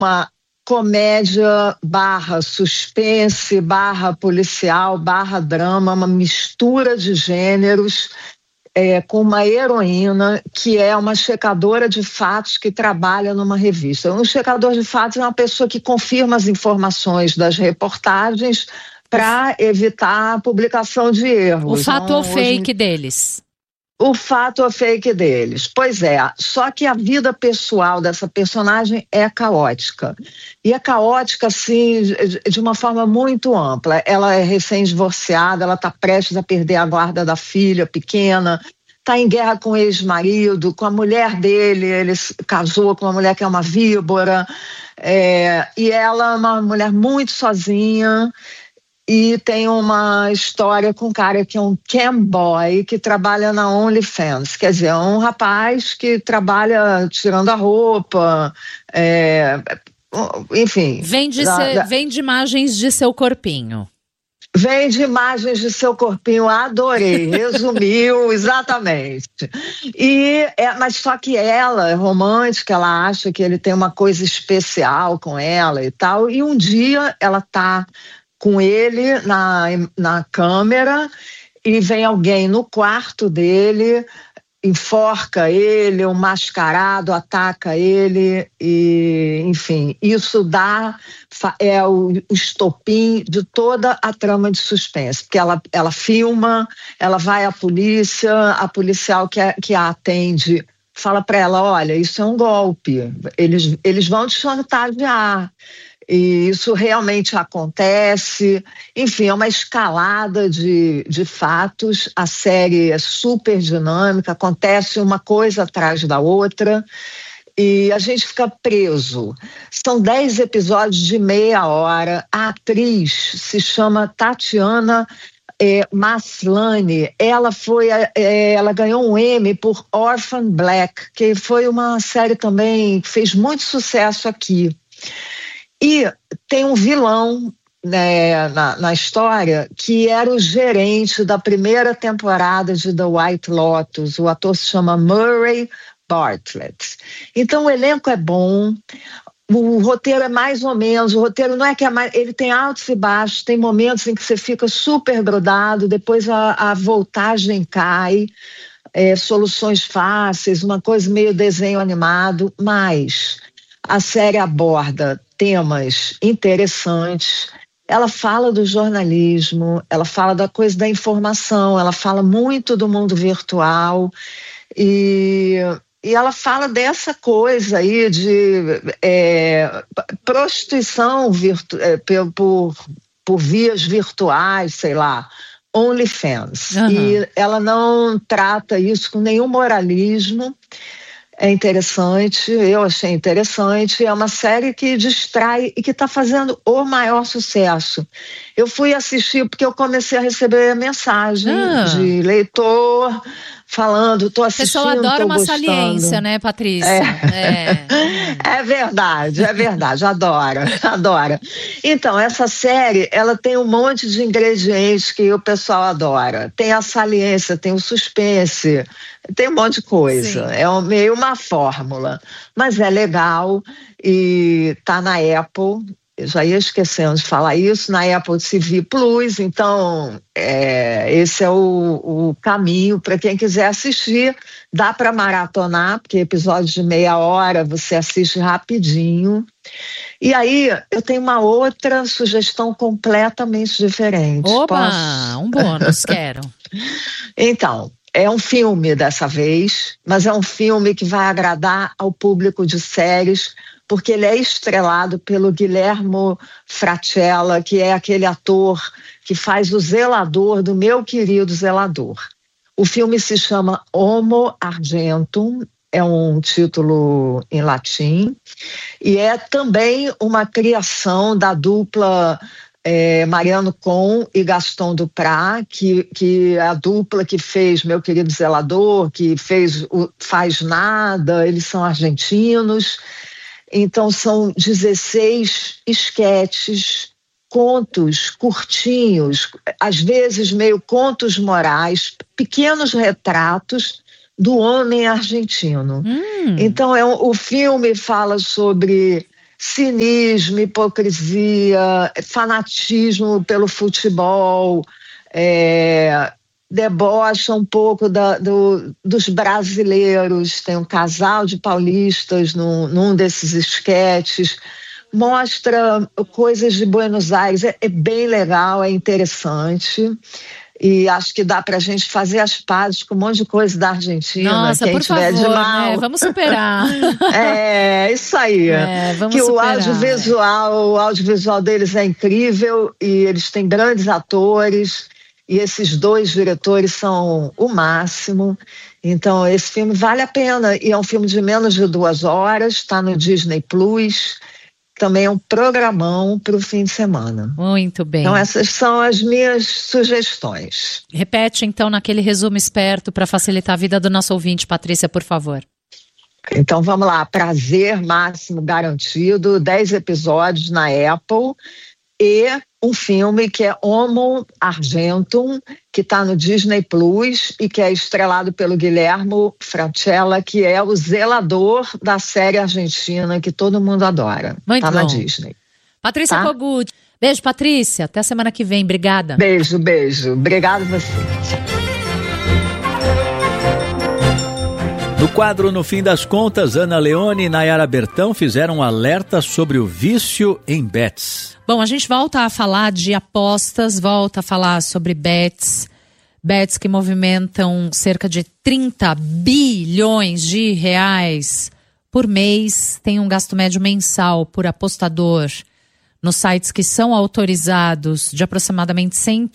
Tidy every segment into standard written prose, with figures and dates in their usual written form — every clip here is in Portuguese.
uma comédia barra suspense, barra policial, barra drama, uma mistura de gêneros, com uma heroína que é uma checadora de fatos que trabalha numa revista. Um checador de fatos é uma pessoa que confirma as informações das reportagens para evitar a publicação de erros. O fato ou fake deles. O fato ou fake deles. Pois é, só que a vida pessoal dessa personagem é caótica. E é caótica, assim, de uma forma muito ampla. Ela é recém-divorciada, ela está prestes a perder a guarda da filha pequena, está em guerra com o ex-marido, com a mulher dele, ele casou com uma mulher que é uma víbora, e ela é uma mulher muito sozinha. E tem uma história com um cara que é um cam boy, que trabalha na OnlyFans. Quer dizer, é um rapaz que trabalha tirando a roupa, enfim. Vende imagens de seu corpinho. Vende imagens de seu corpinho, adorei, resumiu exatamente. Mas só que ela é romântica, ela acha que ele tem uma coisa especial com ela e tal, e um dia ela está com ele na câmera e vem alguém no quarto dele, enforca ele, um mascarado ataca ele e, enfim, isso é o estopim de toda a trama de suspense, porque ela filma, ela vai à polícia, a policial que a atende fala para ela, olha, isso é um golpe, eles vão te chantagear. E isso realmente acontece, enfim, é uma escalada de fatos, a série é super dinâmica, acontece uma coisa atrás da outra e a gente fica preso. São 10 episódios de meia hora, a atriz se chama Tatiana Maslany, ela ganhou um Emmy por Orphan Black, que foi uma série também que fez muito sucesso aqui. E tem um vilão, né, na história, que era o gerente da primeira temporada de The White Lotus. O ator se chama Murray Bartlett. Então o elenco é bom, o roteiro é mais ou menos, o roteiro não é que ele tem altos e baixos, tem momentos em que você fica super grudado, depois a voltagem cai, soluções fáceis, uma coisa meio desenho animado, mas a série aborda temas interessantes, ela fala do jornalismo, ela fala da coisa da informação, ela fala muito do mundo virtual e ela fala dessa coisa aí de prostituição por vias virtuais, sei lá, OnlyFans. Uhum. E ela não trata isso com nenhum moralismo. É interessante, eu achei interessante, é uma série que distrai e que está fazendo o maior sucesso. Eu fui assistir porque eu comecei a receber mensagem de leitor falando, estou assistindo, o pessoal adora uma gostando. Saliência, né, Patrícia? É verdade, adora. Então, essa série, ela tem um monte de ingredientes que o pessoal adora. Tem a saliência, tem o suspense, tem um monte de coisa. Sim. É meio uma fórmula, mas é legal e tá na Apple. Eu já ia esquecendo de falar isso, na Apple TV Plus, então esse é o caminho para quem quiser assistir. Dá para maratonar, porque episódios de meia hora você assiste rapidinho. E aí eu tenho uma outra sugestão completamente diferente. Oba, um bônus, quero. Então, é um filme dessa vez, mas é um filme que vai agradar ao público de séries, porque ele é estrelado pelo Guillermo Frattella, que é aquele ator que faz o zelador do Meu Querido Zelador. O filme se chama Homo Argentum, é um título em latim, e é também uma criação da dupla Mariano Con e Gaston Duprat, que é a dupla que fez Meu Querido Zelador, que fez o Faz Nada, eles são argentinos. Então são 16 esquetes, contos curtinhos, às vezes meio contos morais, pequenos retratos do homem argentino. Então o filme fala sobre cinismo, hipocrisia, fanatismo pelo futebol, debocha um pouco dos brasileiros. Tem um casal de paulistas num desses esquetes, mostra coisas de Buenos Aires, é bem legal, é interessante. E acho que dá pra gente fazer as pazes com um monte de coisa da Argentina. Nossa, quem por tiver favor, de mal. né? Vamos superar. Isso aí. Vamos que superar. O audiovisual deles é incrível e eles têm grandes atores e esses 2 diretores são o máximo. Então esse filme vale a pena e é um filme de menos de 2 horas, está no Disney Plus. Também é um programão para o fim de semana. Muito bem. Então essas são as minhas sugestões. Repete então naquele resumo esperto para facilitar a vida do nosso ouvinte, Patrícia, por favor. Então vamos lá, Prazer Máximo Garantido, 10 episódios na Apple e um filme que é Homo Argentum, que está no Disney Plus e que é estrelado pelo Guilherme Francella, que é o zelador da série argentina que todo mundo adora. Muito bom. Na Disney. Patrícia Kogut. Beijo, Patrícia. Até a semana que vem. Obrigada. Beijo. Obrigada a você. No quadro No Fim das Contas, Ana Leone e Nayara Bertão fizeram um alerta sobre o vício em bets. Bom, a gente volta a falar de apostas, volta a falar sobre bets que movimentam cerca de 30 bilhões de reais por mês, tem um gasto médio mensal por apostador nos sites que são autorizados de aproximadamente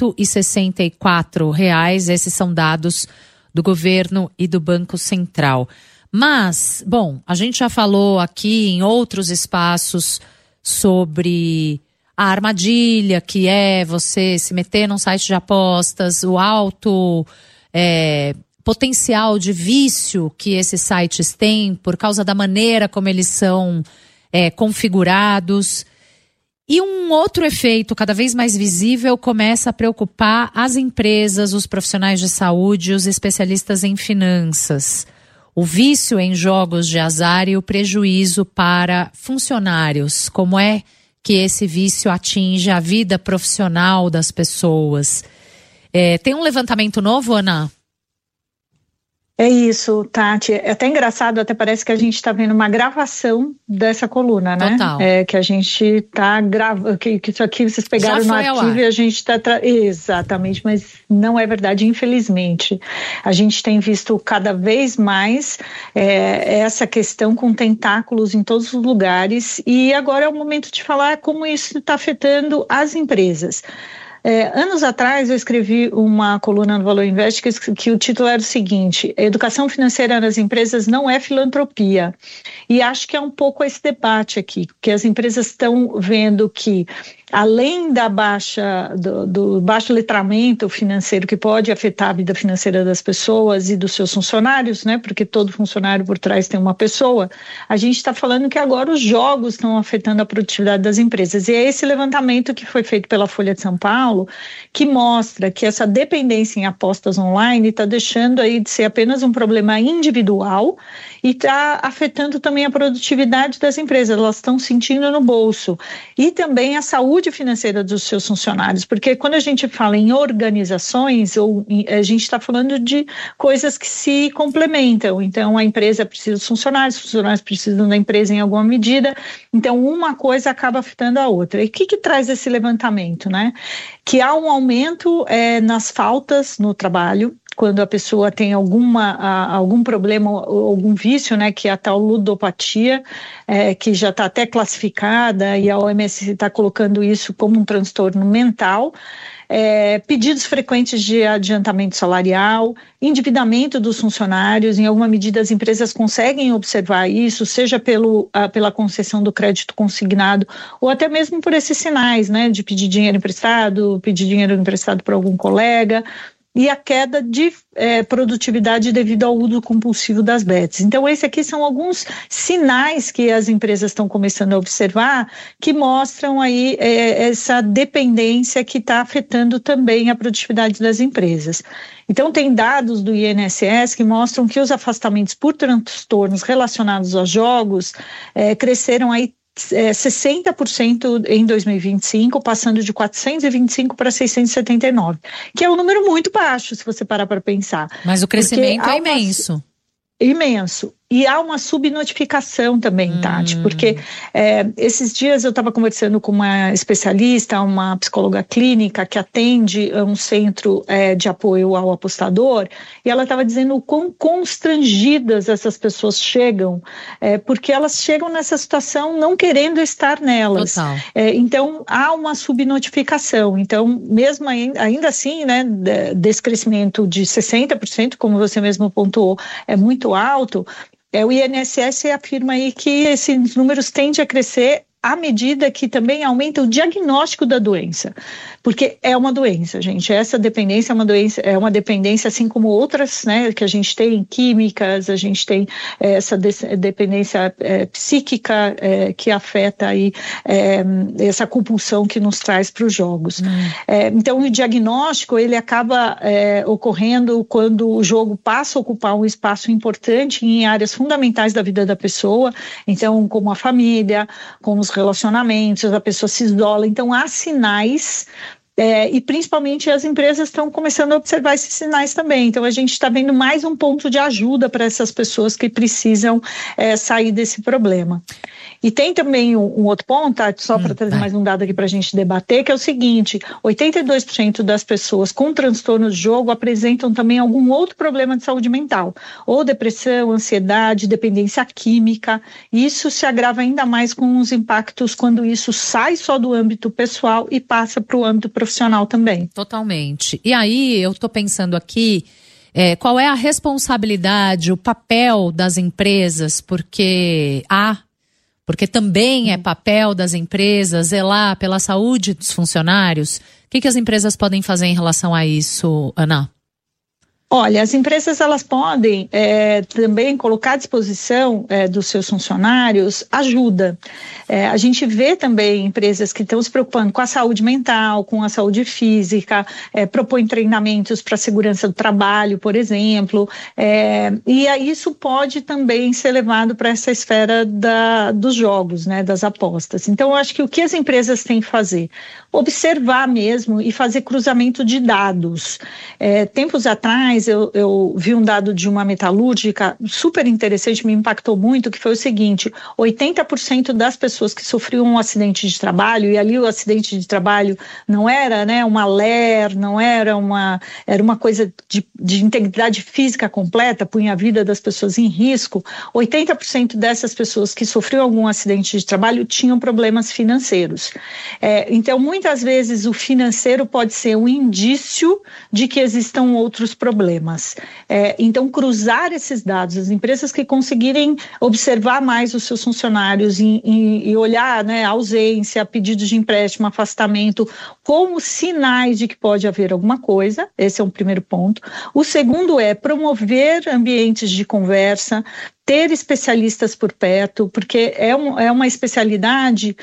R$164. Esses são dados do governo e do Banco Central. Mas, bom, a gente já falou aqui em outros espaços sobre a armadilha que é você se meter num site de apostas, o alto potencial de vício que esses sites têm por causa da maneira como eles são configurados. E um outro efeito cada vez mais visível começa a preocupar as empresas, os profissionais de saúde e os especialistas em finanças. O vício em jogos de azar e o prejuízo para funcionários. Como é que esse vício atinge a vida profissional das pessoas? Tem um levantamento novo, Ana? É isso, Tati. É até engraçado, até parece que a gente está vendo uma gravação dessa coluna, né? Total. Que a gente está gravando, que isso aqui vocês pegaram no arquivo e a gente está... Exatamente, mas não é verdade, infelizmente. A gente tem visto cada vez mais essa questão com tentáculos em todos os lugares e agora é o momento de falar como isso está afetando as empresas. Anos atrás eu escrevi uma coluna no Valor Invest que o título era o seguinte: educação financeira nas empresas não é filantropia. E acho que é um pouco esse debate aqui, porque as empresas estão vendo que, além do baixo letramento financeiro que pode afetar a vida financeira das pessoas e dos seus funcionários, né? Porque todo funcionário por trás tem uma pessoa, a gente está falando que agora os jogos estão afetando a produtividade das empresas. E é esse levantamento que foi feito pela Folha de São Paulo que mostra que essa dependência em apostas online está deixando aí de ser apenas um problema individual e está afetando também a produtividade das empresas. Elas estão sentindo no bolso. E também a saúde financeira dos seus funcionários, porque quando a gente fala em organizações, a gente está falando de coisas que se complementam. Então, a empresa precisa dos funcionários, os funcionários precisam da empresa em alguma medida. Então, uma coisa acaba afetando a outra. E o que traz esse levantamento, né? Que há um aumento nas faltas no trabalho, quando a pessoa tem algum problema, algum vício, né, que é a tal ludopatia, que já está até classificada e a OMS está colocando isso como um transtorno mental. Pedidos frequentes de adiantamento salarial, endividamento dos funcionários. Em alguma medida as empresas conseguem observar isso, seja pela concessão do crédito consignado ou até mesmo por esses sinais, né, de pedir dinheiro emprestado por algum colega, e a queda de produtividade devido ao uso compulsivo das bets. Então, esses aqui são alguns sinais que as empresas estão começando a observar que mostram aí essa dependência que está afetando também a produtividade das empresas. Então, tem dados do INSS que mostram que os afastamentos por transtornos relacionados aos jogos cresceram aí 60% em 2025, passando de 425 para 679, que é um número muito baixo, se você parar para pensar. Mas o crescimento é imenso. Imenso. E há uma subnotificação também, Tati, porque esses dias eu estava conversando com uma especialista, uma psicóloga clínica que atende um centro de apoio ao apostador, e ela estava dizendo o quão constrangidas essas pessoas chegam, porque elas chegam nessa situação não querendo estar nelas. Então, há uma subnotificação. Então, mesmo ainda assim, né, desse crescimento de 60%, como você mesmo pontuou, é muito alto. O INSS afirma aí que esses números tendem a crescer à medida que também aumenta o diagnóstico da doença, porque é uma doença, gente. Essa dependência é uma dependência assim como outras, né, que a gente tem químicas, a gente tem essa dependência psíquica que afeta aí essa compulsão que nos traz para os jogos. Então o diagnóstico ele acaba ocorrendo quando o jogo passa a ocupar um espaço importante em áreas fundamentais da vida da pessoa, então como a família, como os relacionamentos, a pessoa se isola. Então há sinais e principalmente as empresas estão começando a observar esses sinais também. Então a gente está vendo mais um ponto de ajuda para essas pessoas que precisam sair desse problema. E tem também um outro ponto, Tati, só para trazer mais um dado aqui para a gente debater, que é o seguinte: 82% das pessoas com transtorno de jogo apresentam também algum outro problema de saúde mental, ou depressão, ansiedade, dependência química. Isso se agrava ainda mais com os impactos quando isso sai só do âmbito pessoal e passa para o âmbito profissional também. Totalmente. E aí eu estou pensando aqui, qual é a responsabilidade, o papel das empresas, porque também é papel das empresas zelar pela saúde dos funcionários. O que as empresas podem fazer em relação a isso, Ana? Olha, as empresas elas podem também colocar à disposição dos seus funcionários ajuda. A gente vê também empresas que estão se preocupando com a saúde mental, com a saúde física, propõem treinamentos para a segurança do trabalho, por exemplo, e aí isso pode também ser levado para essa esfera dos jogos, né, das apostas. Então, eu acho que o que as empresas têm que fazer? Observar mesmo e fazer cruzamento de dados. Tempos atrás, eu vi um dado de uma metalúrgica super interessante, me impactou muito, que foi o seguinte: 80% das pessoas que sofriam um acidente de trabalho, e ali o acidente de trabalho não era, né, uma LER, não era era uma coisa de integridade física completa, punha a vida das pessoas em risco. 80% dessas pessoas que sofriam algum acidente de trabalho tinham problemas financeiros. Então, muitas vezes o financeiro pode ser um indício de que existam outros problemas. Então, cruzar esses dados, as empresas que conseguirem observar mais os seus funcionários e olhar, né, ausência, pedidos de empréstimo, afastamento, como sinais de que pode haver alguma coisa. Esse é um primeiro ponto. O segundo é promover ambientes de conversa, ter especialistas por perto, porque é uma especialidade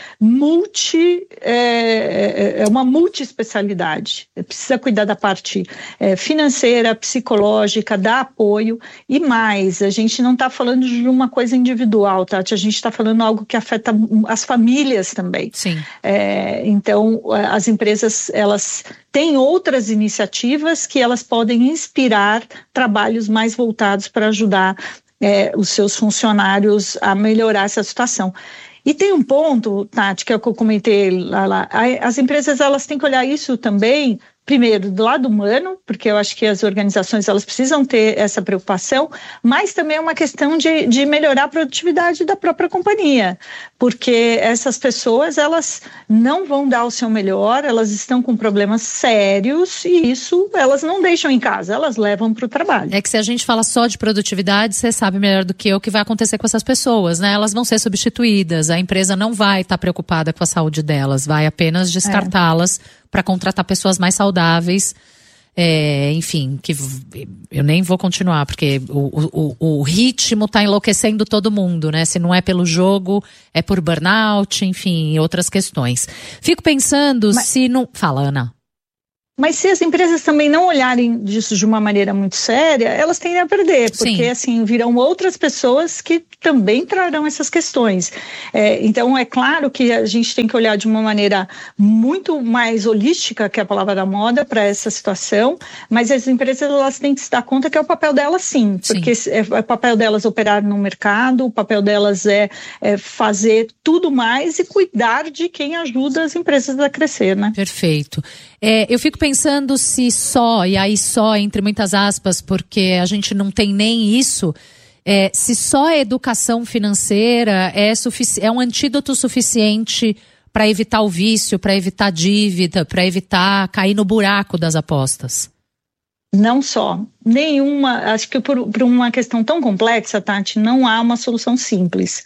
uma multi-especialidade. Precisa cuidar da parte financeira, psicológica, dar apoio e mais. A gente não está falando de uma coisa individual, Tati, a gente está falando de algo que afeta as famílias também. Sim. Então, as empresas, elas têm outras iniciativas que elas podem inspirar trabalhos mais voltados para ajudar os seus funcionários a melhorar essa situação. E tem um ponto, Tati, que eu comentei lá. As empresas elas têm que olhar isso também, primeiro, do lado humano, porque eu acho que as organizações elas precisam ter essa preocupação, mas também é uma questão de melhorar a produtividade da própria companhia, porque essas pessoas elas não vão dar o seu melhor, elas estão com problemas sérios e isso elas não deixam em casa, elas levam para o trabalho. É que se a gente fala só de produtividade, você sabe melhor do que eu o que vai acontecer com essas pessoas, né? Elas vão ser substituídas, a empresa não vai estar preocupada com a saúde delas, vai apenas descartá-las para contratar pessoas mais saudáveis, enfim, que eu nem vou continuar, porque o ritmo está enlouquecendo todo mundo, né? Se não é pelo jogo, é por burnout, enfim, outras questões. Fico pensando se não... Fala, Ana. Mas se as empresas também não olharem disso de uma maneira muito séria, elas tendem a perder, porque assim virão outras pessoas que também trarão essas questões. Então é claro que a gente tem que olhar de uma maneira muito mais holística, que é a palavra da moda, para essa situação, mas as empresas elas têm que se dar conta que é o papel delas sim, porque é o papel delas operar no mercado, o papel delas é fazer tudo mais e cuidar de quem ajuda as empresas a crescer, né? Perfeito. Eu fico pensando se só, e aí só entre muitas aspas, porque a gente não tem nem isso, se só a educação financeira é um antídoto suficiente para evitar o vício, para evitar dívida, para evitar cair no buraco das apostas. Não só, nenhuma, acho que por uma questão tão complexa, Tati, não há uma solução simples.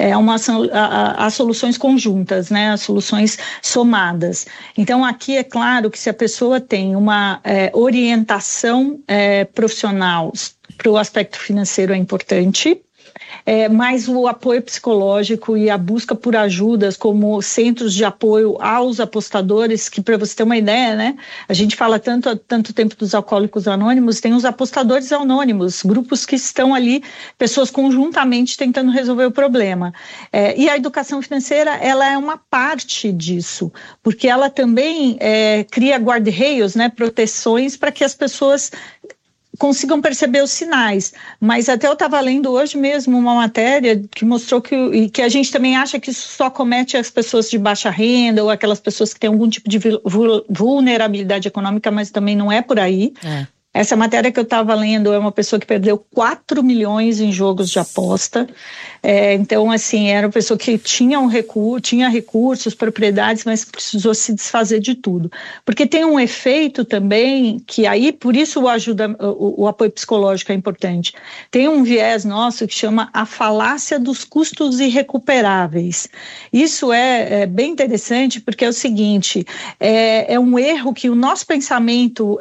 Há soluções conjuntas, né? As soluções somadas. Então, aqui é claro que se a pessoa tem uma orientação profissional para o aspecto financeiro é importante, mas o apoio psicológico e a busca por ajudas como centros de apoio aos apostadores, que para você ter uma ideia, né, a gente fala tanto tempo dos alcoólicos anônimos, tem os apostadores anônimos, grupos que estão ali, pessoas conjuntamente tentando resolver o problema. E a educação financeira, ela é uma parte disso, porque ela também cria guarda-reios, né, proteções para que as pessoas consigam perceber os sinais, mas até eu estava lendo hoje mesmo uma matéria que mostrou que a gente também acha que isso só comete as pessoas de baixa renda ou aquelas pessoas que têm algum tipo de vulnerabilidade econômica, mas também não é por aí. Essa matéria que eu estava lendo é uma pessoa que perdeu 4 milhões em jogos de aposta. Então, assim, era uma pessoa que tinha recursos, propriedades, mas precisou se desfazer de tudo. Porque tem um efeito também, que aí, por isso o apoio psicológico é importante. Tem um viés nosso que chama a falácia dos custos irrecuperáveis. Isso é bem interessante, porque é o seguinte, é um erro que o nosso pensamento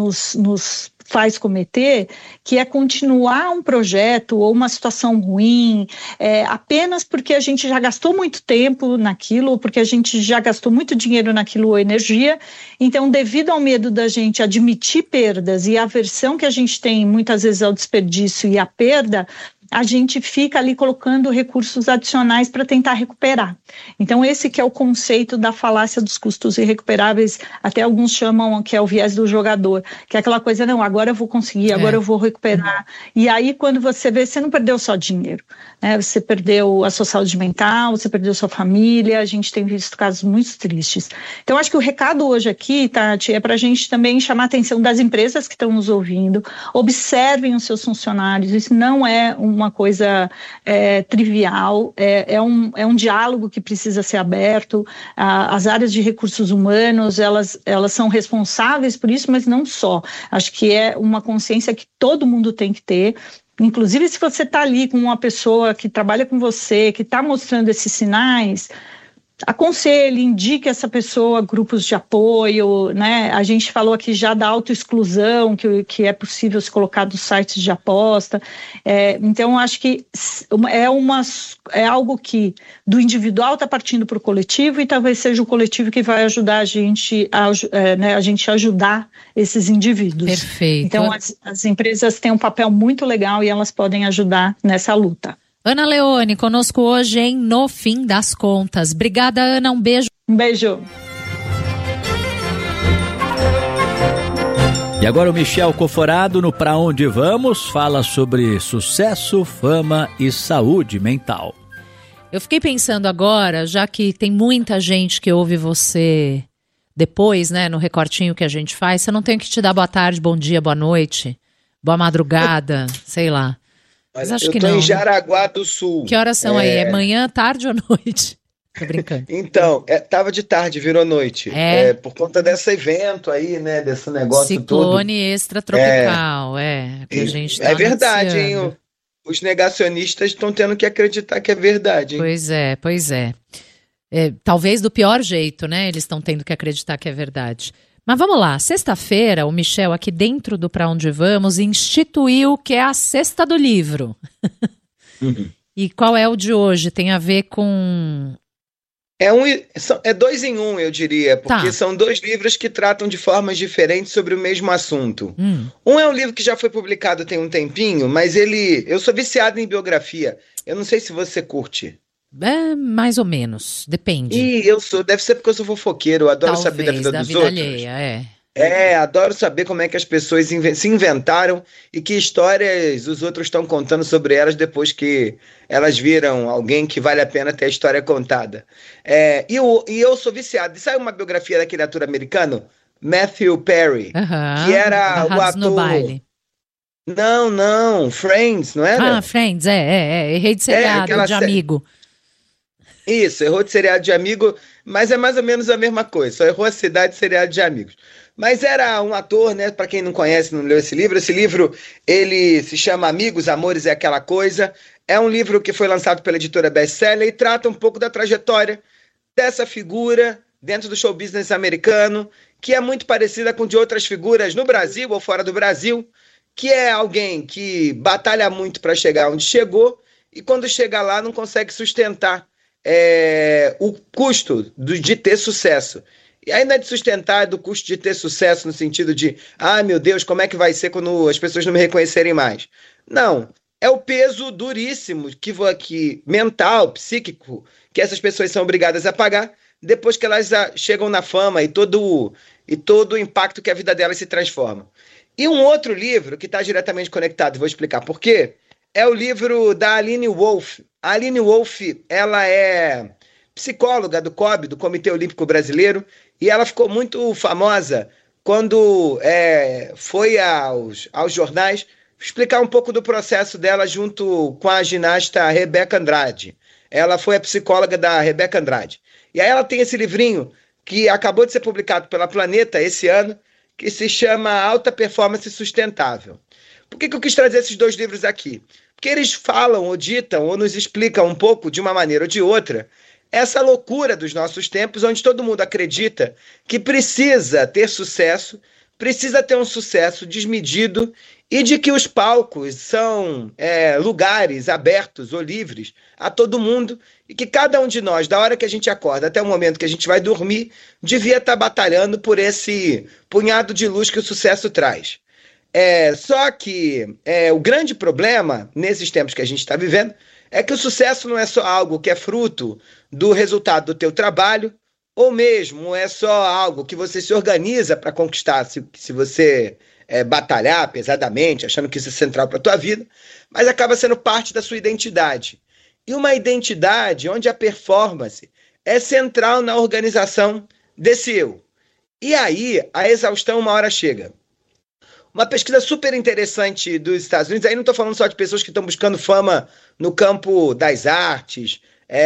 nos faz cometer, que é continuar um projeto ou uma situação ruim, apenas porque a gente já gastou muito tempo naquilo, ou porque a gente já gastou muito dinheiro naquilo ou energia. Então, devido ao medo da gente admitir perdas e a aversão que a gente tem muitas vezes ao desperdício e à perda, a gente fica ali colocando recursos adicionais para tentar recuperar. Então, esse que é o conceito da falácia dos custos irrecuperáveis, até alguns chamam que é o viés do jogador, que é aquela coisa, não, agora eu vou conseguir, agora eu vou recuperar. E aí, quando você vê, você não perdeu só dinheiro, né? Você perdeu a sua saúde mental, você perdeu a sua família, a gente tem visto casos muito tristes. Então, acho que o recado hoje aqui, Tati, é para a gente também chamar a atenção das empresas que estão nos ouvindo, observem os seus funcionários, isso não é uma coisa trivial, é um diálogo que precisa ser aberto. As áreas de recursos humanos, elas são responsáveis por isso, mas não só. Acho que é uma consciência que todo mundo tem que ter. Inclusive, se você está ali com uma pessoa que trabalha com você, que está mostrando esses sinais, aconselhe, indique essa pessoa a grupos de apoio, né? A gente falou aqui já da autoexclusão, que é possível se colocar dos sites de aposta. Então, acho que é algo que do individual está partindo para o coletivo e talvez seja o coletivo que vai ajudar a gente a ajudar esses indivíduos. Perfeito. Então, as empresas têm um papel muito legal e elas podem ajudar nessa luta. Ana Leone, conosco hoje em No Fim das Contas. Obrigada, Ana. Um beijo. Um beijo. E agora o Michel Coforado, no Pra Onde Vamos, fala sobre sucesso, fama e saúde mental. Eu fiquei pensando agora, já que tem muita gente que ouve você depois, né, no recortinho que a gente faz, você não tem que te dar boa tarde, bom dia, boa noite, boa madrugada, sei lá. Mas acho eu tô em Jaraguá do Sul. Que horas são aí? É manhã, tarde ou noite? Tô brincando. Então, tava de tarde, virou noite. Por conta desse evento aí, né? Desse negócio Ciclone extratropical, que a gente tá verdade, hein? Os negacionistas estão tendo que acreditar que é verdade, hein? Pois é. Talvez do pior jeito, né? Eles estão tendo que acreditar que é verdade. Mas vamos lá, sexta-feira o Michel aqui dentro do Pra Onde Vamos instituiu que é a Sexta do Livro. E qual é o de hoje? Tem a ver com É 2 em 1, eu diria, porque são 2 livros que tratam de formas diferentes sobre o mesmo assunto. Um é um livro que já foi publicado tem um tempinho, mas eu sou viciado em biografia. Eu não sei se você curte. Mais ou menos, depende. Deve ser porque eu sou fofoqueiro, eu adoro saber da vida dos outros. Alheia, adoro saber como é que as pessoas se inventaram e que histórias os outros estão contando sobre elas depois que elas viram alguém que vale a pena ter a história contada. E eu sou viciado. E sabe uma biografia daquele ator americano? Matthew Perry, que era o ator... no baile. Não, Friends, não era? Friends, errei de seriado, de amigo. Isso, errou de seriado de amigo, mas é mais ou menos a mesma coisa, só errou a cidade de seriado de amigos. Mas era um ator, né? Para quem não conhece, não leu esse livro, ele se chama Amigos, Amores é Aquela Coisa. É um livro que foi lançado pela editora Bestseller e trata um pouco da trajetória dessa figura dentro do show business americano, que é muito parecida com de outras figuras no Brasil ou fora do Brasil, que é alguém que batalha muito para chegar onde chegou e quando chega lá não consegue sustentar o custo de ter sucesso. E ainda de sustentar do custo de ter sucesso no sentido de, meu Deus, como é que vai ser quando as pessoas não me reconhecerem mais? Não, é o peso duríssimo que mental, psíquico, que essas pessoas são obrigadas a pagar depois que elas chegam na fama e todo o impacto que a vida delas se transforma. E um outro livro que está diretamente conectado, vou explicar por quê, é o livro da Aline Wolf. A Aline Wolf, ela é psicóloga do COB, do Comitê Olímpico Brasileiro, e ela ficou muito famosa quando foi aos jornais explicar um pouco do processo dela junto com a ginasta Rebeca Andrade. Ela foi a psicóloga da Rebeca Andrade. E aí ela tem esse livrinho que acabou de ser publicado pela Planeta esse ano, que se chama Alta Performance Sustentável. Por que eu quis trazer esses 2 livros aqui? Porque eles falam, ou ditam, ou nos explicam um pouco, de uma maneira ou de outra, essa loucura dos nossos tempos, onde todo mundo acredita que precisa ter sucesso, precisa ter um sucesso desmedido e de que os palcos são lugares abertos ou livres a todo mundo e que cada um de nós, da hora que a gente acorda até o momento que a gente vai dormir, devia estar batalhando por esse punhado de luz que o sucesso traz. Só que o grande problema nesses tempos que a gente está vivendo é que o sucesso não é só algo que é fruto do resultado do teu trabalho, ou mesmo é só algo que você se organiza para conquistar, se você batalhar pesadamente, achando que isso é central para a tua vida, mas acaba sendo parte da sua identidade. E uma identidade onde a performance é central na organização desse eu. E aí, a exaustão uma hora chega. Uma pesquisa super interessante dos Estados Unidos, aí não estou falando só de pessoas que estão buscando fama no campo das artes,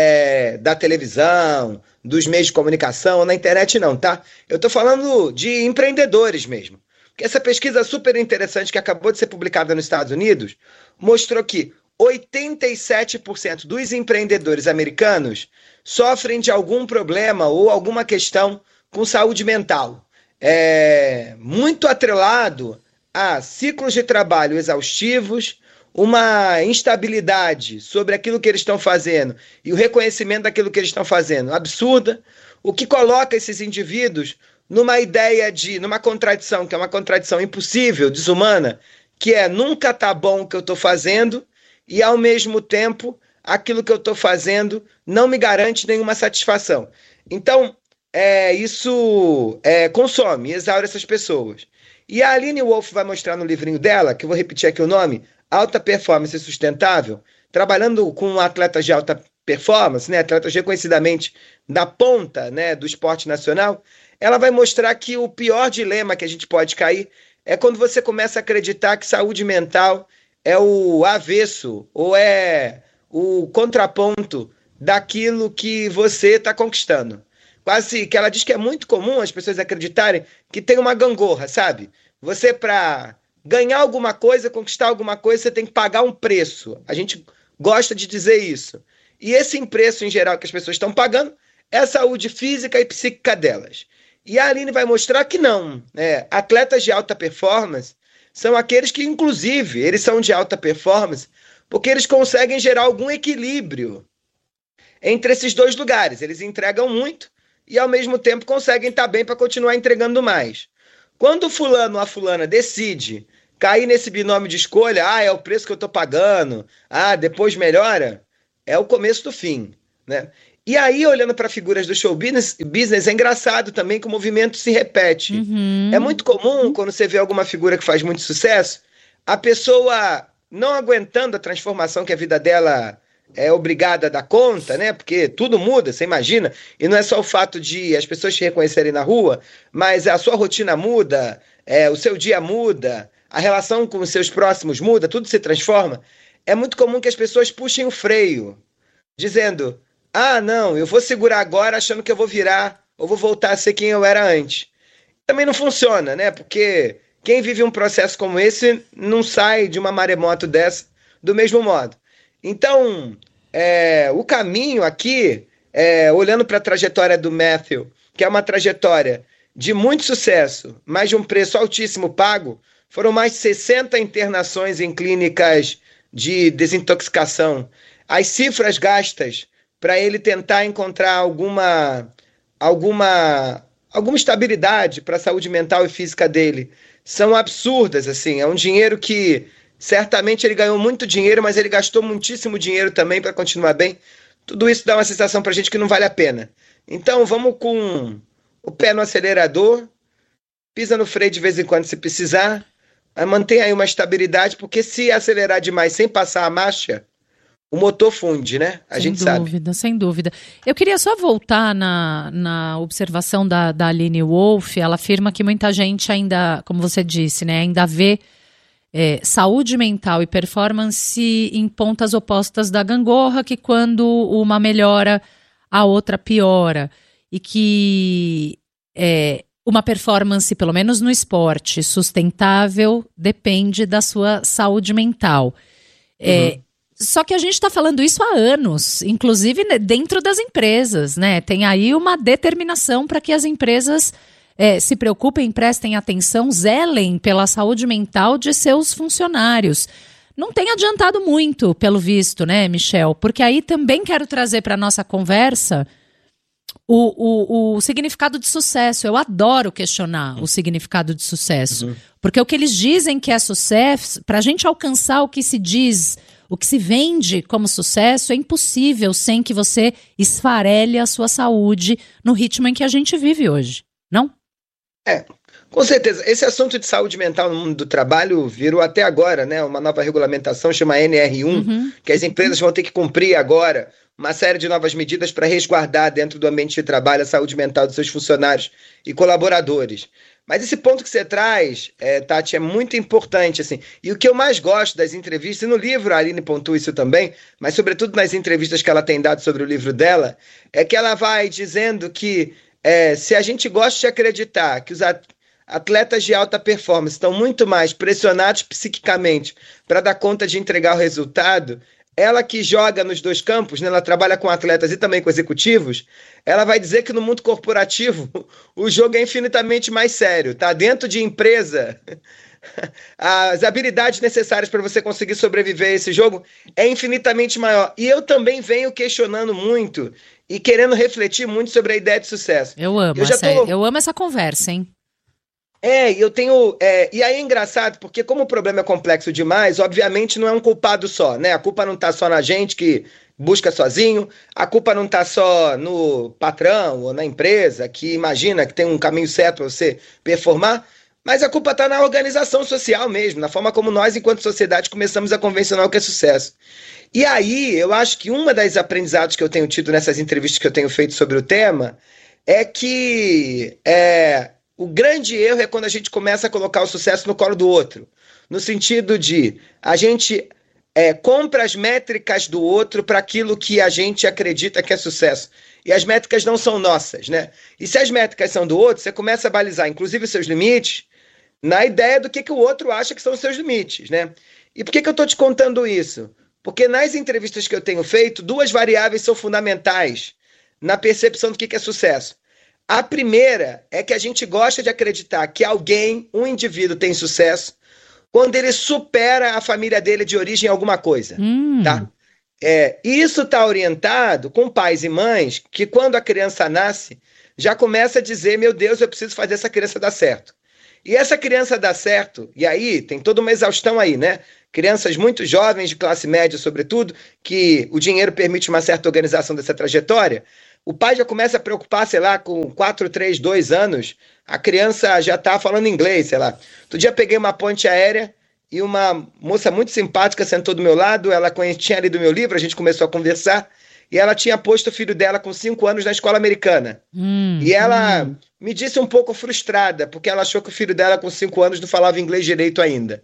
da televisão, dos meios de comunicação, na internet não, tá? Eu estou falando de empreendedores mesmo. Porque essa pesquisa super interessante que acabou de ser publicada nos Estados Unidos mostrou que 87% dos empreendedores americanos sofrem de algum problema ou alguma questão com saúde mental. Muito atrelado a ciclos de trabalho exaustivos, uma instabilidade sobre aquilo que eles estão fazendo e o reconhecimento daquilo que eles estão fazendo absurda, o que coloca esses indivíduos numa contradição, que é uma contradição impossível, desumana, que é nunca tá bom o que eu estou fazendo e, ao mesmo tempo, aquilo que eu estou fazendo não me garante nenhuma satisfação. Então, isso consome, exaure essas pessoas. E a Aline Wolf vai mostrar no livrinho dela, que eu vou repetir aqui o nome, Alta Performance Sustentável, trabalhando com atletas de alta performance, né, atletas reconhecidamente da ponta, né, do esporte nacional. Ela vai mostrar que o pior dilema que a gente pode cair é quando você começa a acreditar que saúde mental é o avesso ou é o contraponto daquilo que você está conquistando. Quase que ela diz que é muito comum as pessoas acreditarem que tem uma gangorra, sabe? Você, para ganhar alguma coisa, conquistar alguma coisa, você tem que pagar um preço. A gente gosta de dizer isso. E esse preço, em geral, que as pessoas estão pagando é a saúde física e psíquica delas. E a Aline vai mostrar que não. Atletas de alta performance são aqueles que, inclusive, eles são de alta performance porque eles conseguem gerar algum equilíbrio entre esses dois lugares. Eles entregam muito e, ao mesmo tempo, conseguem estar bem para continuar entregando mais. Quando o fulano ou a fulana decide cair nesse binômio de escolha, é o preço que eu estou pagando, depois melhora, é o começo do fim, né? E aí, olhando para figuras do show business, é engraçado também que o movimento se repete. É muito comum, quando você vê alguma figura que faz muito sucesso, a pessoa não aguentando a transformação que a vida dela é obrigada a dar conta, né? Porque tudo muda, você imagina. E não é só o fato de as pessoas te reconhecerem na rua, mas a sua rotina muda, o seu dia muda, a relação com os seus próximos muda, tudo se transforma. É muito comum que as pessoas puxem o freio, dizendo, não, eu vou segurar agora achando que eu vou virar ou vou voltar a ser quem eu era antes. Também não funciona, né? Porque quem vive um processo como esse não sai de uma maremoto dessa do mesmo modo. Então, o caminho aqui, olhando para a trajetória do Matthew, que é uma trajetória de muito sucesso, mas de um preço altíssimo pago, foram mais de 60 internações em clínicas de desintoxicação. As cifras gastas para ele tentar encontrar alguma estabilidade para a saúde mental e física dele são absurdas, assim. É um dinheiro que certamente ele ganhou muito dinheiro, mas ele gastou muitíssimo dinheiro também para continuar bem. Tudo isso dá uma sensação para a gente que não vale a pena. Então vamos com o pé no acelerador, pisa no freio de vez em quando se precisar, mantenha aí uma estabilidade, porque se acelerar demais sem passar a marcha, o motor funde, né? A gente sabe. Sem dúvida, sem dúvida. Eu queria só voltar na observação da Aline Wolf. Ela afirma que muita gente ainda, como você disse, né, ainda vê saúde mental e performance em pontas opostas da gangorra, que quando uma melhora, a outra piora. E que uma performance, pelo menos no esporte, sustentável, depende da sua saúde mental. Só que a gente está falando isso há anos, inclusive dentro das empresas, né? Tem aí uma determinação para que as empresas se preocupem, prestem atenção, zelem pela saúde mental de seus funcionários. Não tem adiantado muito, pelo visto, né, Michel? Porque aí também quero trazer para a nossa conversa o significado de sucesso. Eu adoro questionar o significado de sucesso, porque o que eles dizem que é sucesso, para a gente alcançar o que se diz, o que se vende como sucesso, é impossível sem que você esfarele a sua saúde no ritmo em que a gente vive hoje, não? Com certeza. Esse assunto de saúde mental no mundo do trabalho virou até agora, né? Uma nova regulamentação, chama NR1, que as empresas vão ter que cumprir agora uma série de novas medidas para resguardar dentro do ambiente de trabalho a saúde mental dos seus funcionários e colaboradores. Mas esse ponto que você traz, Tati, é muito importante, assim. E o que eu mais gosto das entrevistas, e no livro a Aline pontua isso também, mas sobretudo nas entrevistas que ela tem dado sobre o livro dela, é que ela vai dizendo que se a gente gosta de acreditar que os atletas de alta performance estão muito mais pressionados psiquicamente para dar conta de entregar o resultado, ela que joga nos dois campos, né, ela trabalha com atletas e também com executivos, ela vai dizer que no mundo corporativo o jogo é infinitamente mais sério, tá? Dentro de empresa, as habilidades necessárias para você conseguir sobreviver a esse jogo é infinitamente maior. E eu também venho questionando muito e querendo refletir muito sobre a ideia de sucesso. Eu amo essa conversa, hein? Eu tenho. E aí é engraçado, porque como o problema é complexo demais, obviamente não é um culpado só, né? A culpa não está só na gente que busca sozinho, a culpa não está só no patrão ou na empresa que imagina que tem um caminho certo para você performar, mas a culpa está na organização social mesmo, na forma como nós, enquanto sociedade, começamos a convencionar o que é sucesso. E aí, eu acho que uma das aprendizados que eu tenho tido nessas entrevistas que eu tenho feito sobre o tema é que o grande erro é quando a gente começa a colocar o sucesso no colo do outro, no sentido de a gente compra as métricas do outro para aquilo que a gente acredita que é sucesso. E as métricas não são nossas, né? E se as métricas são do outro, você começa a balizar, inclusive, os seus limites, na ideia do que o outro acha que são os seus limites, né? E por que eu estou te contando isso? Porque nas entrevistas que eu tenho feito, duas variáveis são fundamentais na percepção do que é sucesso. A primeira é que a gente gosta de acreditar que um indivíduo tem sucesso quando ele supera a família dele de origem em alguma coisa, tá? E isso está orientado com pais e mães que, quando a criança nasce, já começa a dizer, meu Deus, eu preciso fazer essa criança dar certo. E essa criança dá certo, e aí tem toda uma exaustão aí, né? Crianças muito jovens, de classe média, sobretudo, que o dinheiro permite uma certa organização dessa trajetória. O pai já começa a preocupar, sei lá, com 4, 3, 2 anos, a criança já está falando inglês, sei lá. Outro dia peguei uma ponte aérea e uma moça muito simpática sentou do meu lado, ela tinha lido meu livro, a gente começou a conversar, e ela tinha posto o filho dela com 5 anos na escola americana. E ela me disse um pouco frustrada, porque ela achou que o filho dela com 5 anos não falava inglês direito ainda.